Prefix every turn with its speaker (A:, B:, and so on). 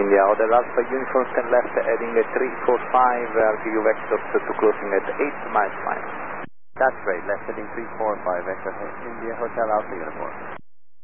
A: India, Hotel Alpha Uniform 10 left, heading at 345, RGU vector to closing at 8 miles final.
B: That's great, left heading 345, Vector India, Hotel Alpha Uniform.